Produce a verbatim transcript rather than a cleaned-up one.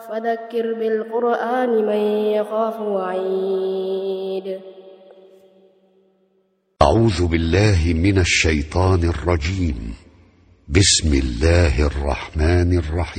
فذكر بالقرآن من يخاف وعيد. أعوذ بالله من الشيطان الرجيم. بسم الله الرحمن الرحيم.